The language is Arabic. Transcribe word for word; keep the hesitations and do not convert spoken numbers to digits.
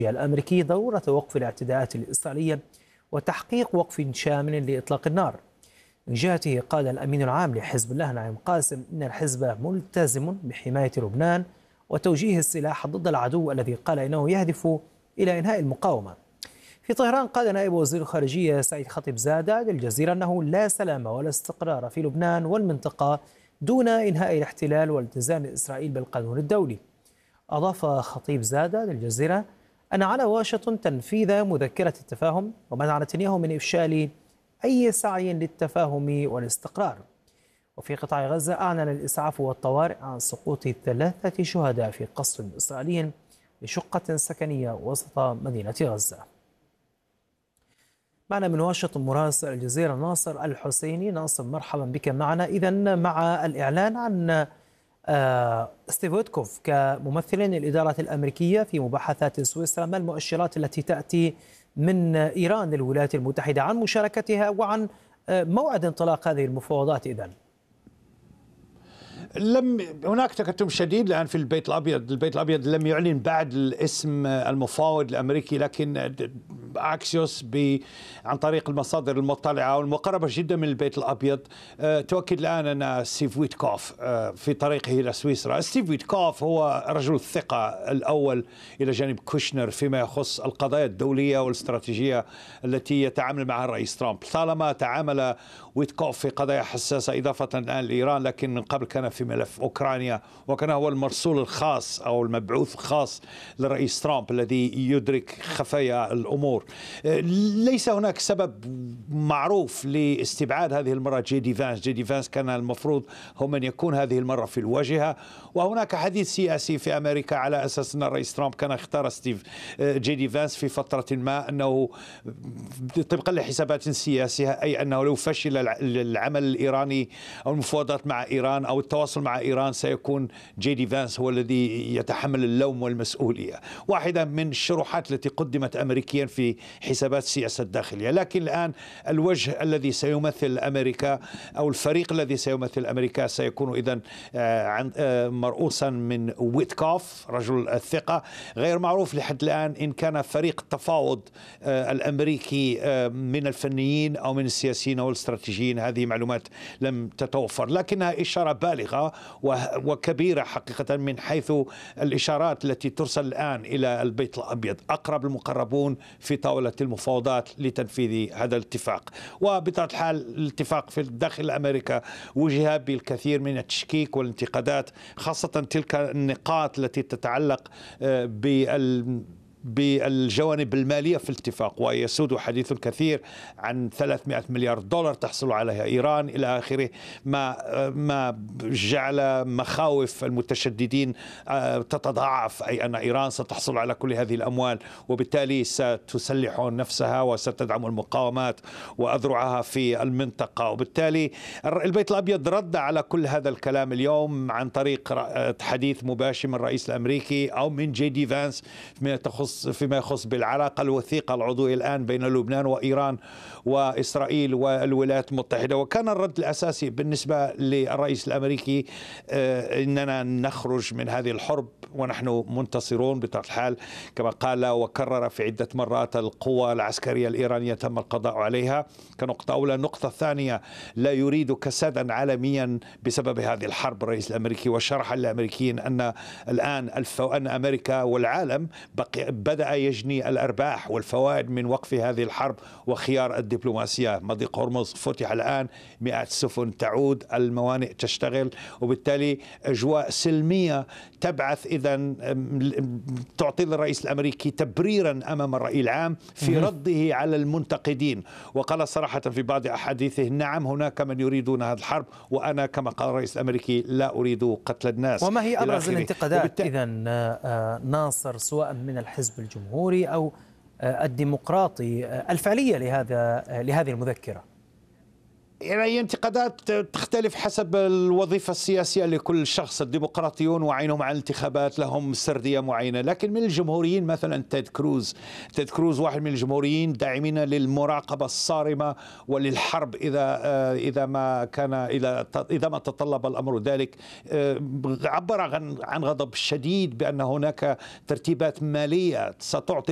الأمريكي ضرورة وقف الاعتداءات الإسرائيلية وتحقيق وقف شامل لإطلاق النار. من جهته قال الأمين العام لحزب الله نعيم قاسم إن الحزب ملتزم بحماية لبنان وتوجيه السلاح ضد العدو الذي قال إنه يهدف إلى إنهاء المقاومة. في طهران قال نائب وزير الخارجية سعيد خطيبزادة للجزيرة أنه لا سلام ولا استقرار في لبنان والمنطقة دون إنهاء الاحتلال والتزام إسرائيل بالقانون الدولي. أضاف خطيبزادة للجزيرة أن على واشنطن تنفيذ مذكرة التفاهم ومنع نتنياهو من إفشال أي سعي للتفاهم والاستقرار. وفي قطاع غزة أعلن الإسعاف والطوارئ عن سقوط ثلاثة شهداء في قصف إسرائيلي بشقة سكنية وسط مدينة غزة. معنا من واشنطن مراسل الجزيرة ناصر الحسيني. ناصر، مرحبا بك معنا. إذن مع الإعلان عن ستيف ويتكوف كممثل الإدارة الأمريكية في مباحثات سويسرا، ما المؤشرات التي تأتي من إيران للولايات المتحدة عن مشاركتها وعن موعد انطلاق هذه المفاوضات؟ إذن لم هناك تكتم شديد الآن في البيت الأبيض. البيت الأبيض لم يعلن بعد الاسم المفاوض الأمريكي، لكن أكسيوس عن طريق المصادر المطلعة والمقربة جدا من البيت الأبيض تؤكد الآن أن ستيف ويتكوف في طريقه إلى سويسرا. ستيف ويتكوف هو رجل الثقة الأول إلى جانب كوشنر فيما يخص القضايا الدولية والاستراتيجية التي يتعامل معها الرئيس ترامب. طالما تعامل ويتكوف في قضايا حساسة إضافة الآن لإيران، لكن من قبل كان في ملف أوكرانيا وكان هو المرسول الخاص أو المبعوث الخاص للرئيس ترامب الذي يدرك خفايا الأمور. ليس هناك سبب معروف لاستبعاد هذه المرة جي دي فانس. جي دي فانس كان المفروض هو من يكون هذه المرة في الواجهة، وهناك حديث سياسي في أمريكا على أساس أن الرئيس ترامب كان اختار ستيف جي دي فانس في فترة ما، أنه طبقا لحسابات سياسية، أي أنه لو فشل العمل الإيراني أو المفاوضات مع إيران أو التواصل مع إيران سيكون جي دي فانس هو الذي يتحمل اللوم والمسؤولية. واحدة من الشروحات التي قدمت أمريكيا في حسابات السياسة الداخلية. لكن الآن الوجه الذي سيمثل أمريكا أو الفريق الذي سيمثل أمريكا سيكون إذن مرؤوسا من ويتكوف رجل الثقة. غير معروف لحد الآن إن كان فريق التفاوض الأمريكي من الفنيين أو من السياسيين أو الاستراتيجيين. هذه معلومات لم تتوفر، لكنها إشارة بالغة وكبيرة حقيقة من حيث الإشارات التي ترسل الآن إلى البيت الأبيض. أقرب المقربون في طاولة المفاوضات لتنفيذ هذا الاتفاق. وبطبيعة الحال الاتفاق في داخل أمريكا وجه بالكثير من التشكيك والانتقادات، خاصة تلك النقاط التي تتعلق بال بالجوانب المالية في الاتفاق، ويسود حديث كثير عن ثلاثمائة مليار دولار تحصل عليها إيران إلى آخره، ما ما جعل مخاوف المتشددين تتضاعف، أي أن إيران ستحصل على كل هذه الأموال وبالتالي ستسلح نفسها وستدعم المقاومات وأذرعها في المنطقة. وبالتالي البيت الأبيض رد على كل هذا الكلام اليوم عن طريق حديث مباشر من الرئيس الأمريكي أو من جي دي فانس فيما تخص فيما يخص بالعلاقة الوثيقة العضوية الآن بين لبنان وإيران وإسرائيل والولايات المتحدة. وكان الرد الأساسي بالنسبة للرئيس الأمريكي إننا نخرج من هذه الحرب ونحن منتصرون بطبيعة الحال، كما قال وكرر في عدة مرات القوة العسكرية الإيرانية تم القضاء عليها كنقطة أولى. النقطة الثانية، لا يريد كسادا عالميا بسبب هذه الحرب الرئيس الأمريكي، وشرح للأمريكيين أن الآن الفو... أن أمريكا والعالم بقي... بدأ يجني الأرباح والفوائد من وقف هذه الحرب وخيار الدبلوماسية. مضيق هرمز فتح الآن، مئات السفن تعود، الموانئ تشتغل، وبالتالي أجواء سلمية تبعث إذن تعطي للرئيس الأمريكي تبريرا أمام الرأي العام في رده على المنتقدين. وقال صراحة في بعض أحاديثه: نعم هناك من يريدون هذه الحرب، وأنا كما قال الرئيس الأمريكي لا أريد قتل الناس. وما هي أبرز الانتقادات وبالت... إذن ناصر سواء من الحزب الجمهوري أو الديمقراطي الفعلية لهذا لهذه المذكرة؟ يعني انتقادات تختلف حسب الوظيفة السياسية لكل شخص. الديمقراطيون وعينهم على الانتخابات لهم سردية معينة، لكن من الجمهوريين مثلا تيد كروز تيد كروز واحد من الجمهوريين داعمين للمراقبة الصارمة وللحرب إذا إذا ما كان إذا إذا ما تطلب الأمر ذلك. عبر عن عن غضب شديد بأن هناك ترتيبات مالية ستعطي